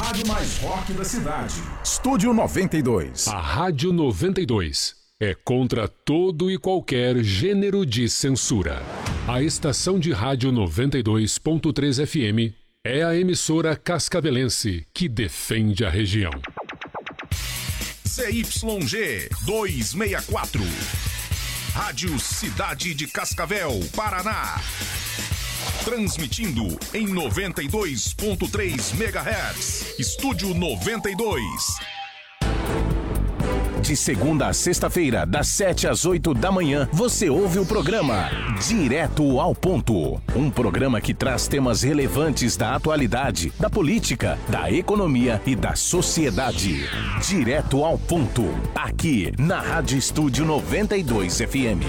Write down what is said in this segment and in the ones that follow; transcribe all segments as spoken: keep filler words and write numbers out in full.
rádio mais rock da cidade. Estúdio noventa e dois. A Rádio noventa e dois é contra todo e qualquer gênero de censura. A estação de rádio noventa e dois ponto três F M é a emissora cascavelense que defende a região. C Y G duzentos e sessenta e quatro. Rádio Cidade de Cascavel, Paraná. Transmitindo em noventa e dois ponto três megahertz. Estúdio noventa e dois. De segunda a sexta-feira, das sete às oito da manhã, você ouve o programa Direto ao Ponto. Um programa que traz temas relevantes da atualidade, da política, da economia e da sociedade. Direto ao Ponto, aqui na Rádio Estúdio noventa e dois F M.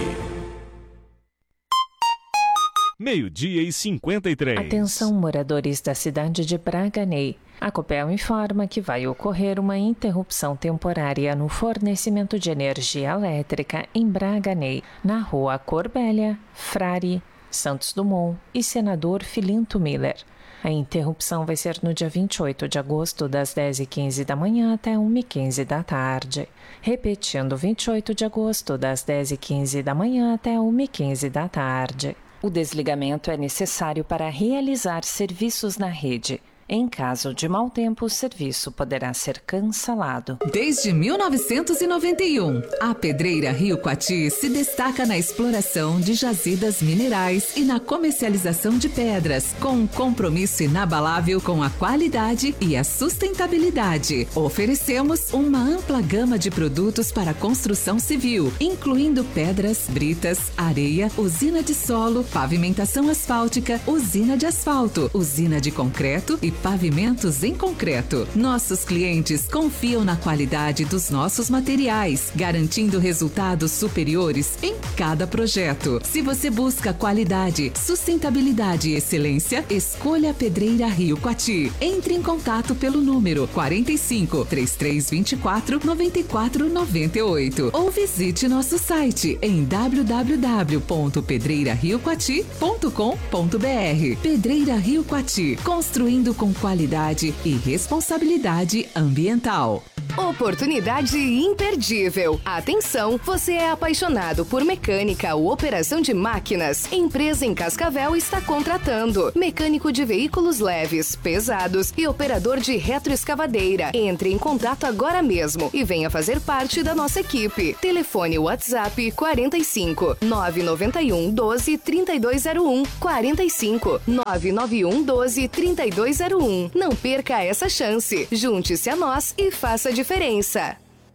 Meio-dia e cinquenta e três. Atenção, moradores da cidade de Braganey. A Copel informa que vai ocorrer uma interrupção temporária no fornecimento de energia elétrica em Braganey, na rua Corbélia, Frari, Santos Dumont e Senador Filinto Miller. A interrupção vai ser no dia vinte e oito de agosto, das dez e quinze da manhã até uma e quinze da tarde. Repetindo, vinte e oito de agosto, das dez e quinze da manhã até uma e quinze da tarde. O desligamento é necessário para realizar serviços na rede. Em caso de mau tempo, o serviço poderá ser cancelado. Desde mil novecentos e noventa e um, a Pedreira Rio Coati se destaca na exploração de jazidas minerais e na comercialização de pedras, com um compromisso inabalável com a qualidade e a sustentabilidade. Oferecemos uma ampla gama de produtos para construção civil, incluindo pedras, britas, areia, usina de solo, pavimentação asfáltica, usina de asfalto, usina de concreto e pavimentos em concreto. Nossos clientes confiam na qualidade dos nossos materiais, garantindo resultados superiores em cada projeto. Se você busca qualidade, sustentabilidade e excelência, escolha a Pedreira Rio Coati. Entre em contato pelo número quarenta e cinco, trinta e três vinte e quatro, noventa e quatro noventa e oito ou visite nosso site em w w w ponto pedreira rio coati ponto com ponto b r. Pedreira Rio Coati, construindo com qualidade e responsabilidade ambiental. Oportunidade imperdível. Atenção, você é apaixonado por mecânica ou operação de máquinas? Empresa em Cascavel está contratando mecânico de veículos leves, pesados e operador de retroescavadeira. Entre em contato agora mesmo e venha fazer parte da nossa equipe. Telefone WhatsApp quarenta e cinco, nove nove um, doze, trinta e dois zero um, quarenta e cinco, nove nove um, doze, trinta e dois zero um. Não perca essa chance. Junte-se a nós e faça a diferença.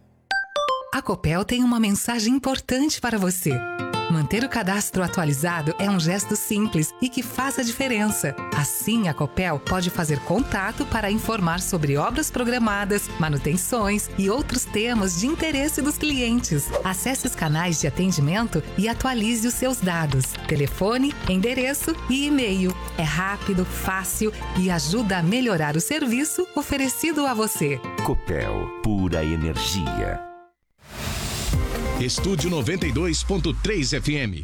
A Copel tem uma mensagem importante para você. Manter o cadastro atualizado é um gesto simples e que faz a diferença. Assim, a Copel pode fazer contato para informar sobre obras programadas, manutenções e outros temas de interesse dos clientes. Acesse os canais de atendimento e atualize os seus dados. Telefone, endereço e e-mail. É rápido, fácil e ajuda a melhorar o serviço oferecido a você. Copel, pura energia. Estúdio noventa e dois ponto três F M.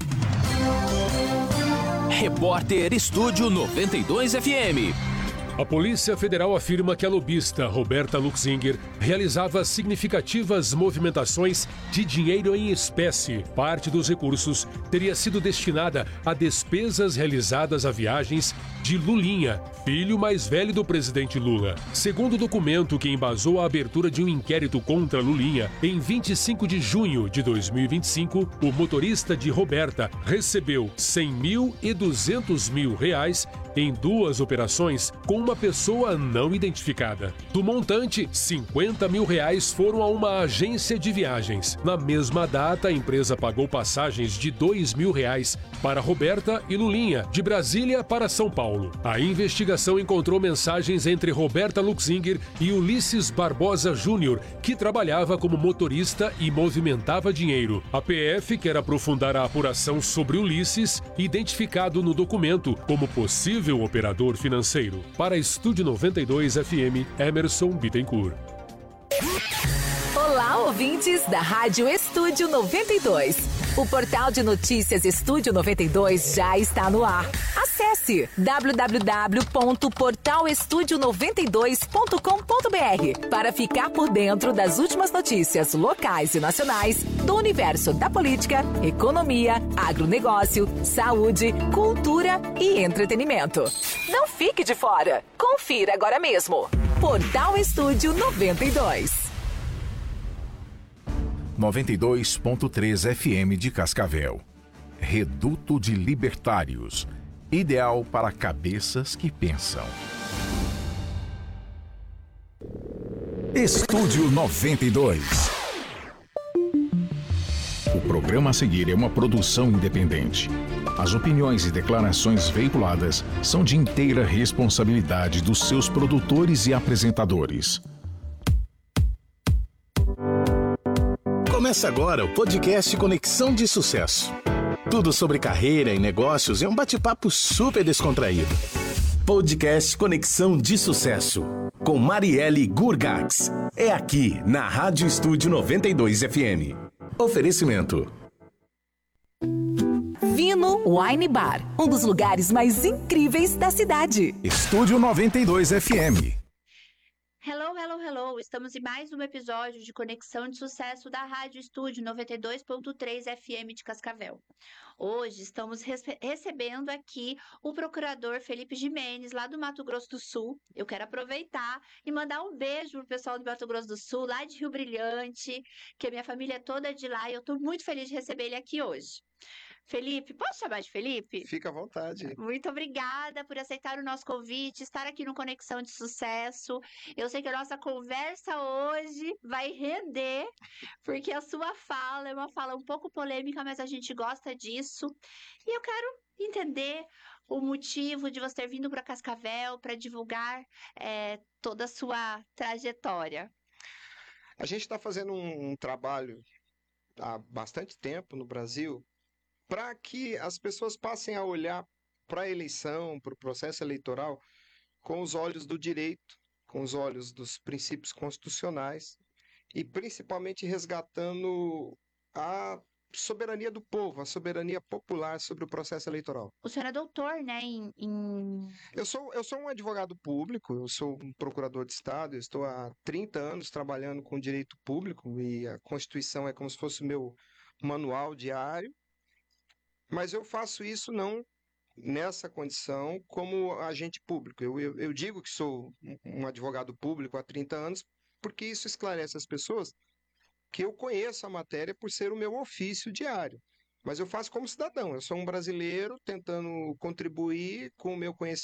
Repórter Estúdio noventa e dois F M. A Polícia Federal afirma que a lobista Roberta Luxinger realizava significativas movimentações de dinheiro em espécie. Parte dos recursos teria sido destinada a despesas realizadas a viagens de Lulinha, filho mais velho do presidente Lula. Segundo o documento que embasou a abertura de um inquérito contra Lulinha, em vinte e cinco de junho de dois mil e vinte e cinco, o motorista de Roberta recebeu cem mil e duzentos mil reais em duas operações com uma pessoa não identificada. Do montante, cinquenta mil reais foram a uma agência de viagens. Na mesma data, a empresa pagou passagens de dois mil reais para Roberta e Lulinha, de Brasília para São Paulo. A investigação encontrou mensagens entre Roberta Luxinger e Ulisses Barbosa Júnior, que trabalhava como motorista e movimentava dinheiro. A P F quer aprofundar a apuração sobre Ulisses, identificado no documento como possível operador financeiro. Para Estúdio noventa e dois F M, Emerson Bittencourt. Olá, ouvintes da Rádio Estúdio noventa e dois. O portal de notícias Estúdio noventa e dois já está no ar. Acesse Acesse w w w ponto portal estúdio noventa e dois ponto com ponto b r para ficar por dentro das últimas notícias locais e nacionais do universo da política, economia, agronegócio, saúde, cultura e entretenimento. Não fique de fora. Confira agora mesmo. Portal Estúdio noventa e dois. noventa e dois ponto três F M de Cascavel. Reduto de Libertários. Ideal para cabeças que pensam. Estúdio noventa e dois. O programa a seguir é uma produção independente. As opiniões e declarações veiculadas são de inteira responsabilidade dos seus produtores e apresentadores. Começa agora o podcast Conexão de Sucesso. Tudo sobre carreira e negócios é um bate-papo super descontraído. Podcast Conexão de Sucesso, com Marielle Gurgax. É aqui, na Rádio Estúdio noventa e dois F M. Oferecimento. Vino Wine Bar, um dos lugares mais incríveis da cidade. Estúdio noventa e dois F M. Hello, hello, hello! Estamos em mais um episódio de Conexão de Sucesso da Rádio Estúdio noventa e dois ponto três F M de Cascavel. Hoje estamos rece- recebendo aqui o procurador Felipe Jimenez, lá do Mato Grosso do Sul. Eu quero aproveitar e mandar um beijo pro pessoal do Mato Grosso do Sul, lá de Rio Brilhante, que a minha família é toda de lá e eu estou muito feliz de receber ele aqui hoje. Felipe, posso chamar de Felipe? Fica à vontade. Muito obrigada por aceitar o nosso convite, estar aqui no Conexão de Sucesso. Eu sei que a nossa conversa hoje vai render, porque a sua fala é uma fala um pouco polêmica, mas a gente gosta disso. E eu quero entender o motivo de você ter vindo para Cascavel para divulgar é, toda a sua trajetória. A gente está fazendo um, um trabalho há bastante tempo no Brasil para que as pessoas passem a olhar para a eleição, para o processo eleitoral, com os olhos do direito, com os olhos dos princípios constitucionais e principalmente resgatando a soberania do povo, a soberania popular sobre o processo eleitoral. O senhor é doutor, né? Em, em... Eu sou, eu sou um advogado público, eu sou um procurador de Estado, eu estou há trinta anos trabalhando com direito público e a Constituição é como se fosse o meu manual diário. Mas eu faço isso não nessa condição como agente público. Eu, eu, eu digo que sou um advogado público há trinta anos porque isso esclarece às pessoas que eu conheço a matéria por ser o meu ofício diário. Mas eu faço como cidadão. Eu sou um brasileiro tentando contribuir com o meu conhecimento